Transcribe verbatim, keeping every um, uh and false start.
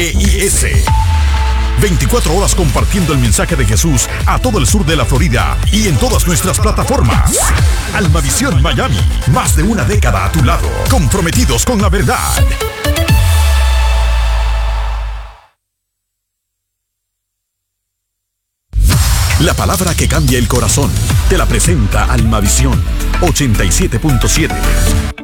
E I S. veinticuatro horas compartiendo el mensaje de Jesús a todo el sur de la Florida y en todas nuestras plataformas. Almavisión Miami, más de una década a tu lado, comprometidos con la verdad. La palabra que cambia el corazón, te la presenta Almavisión ochenta y siete punto siete.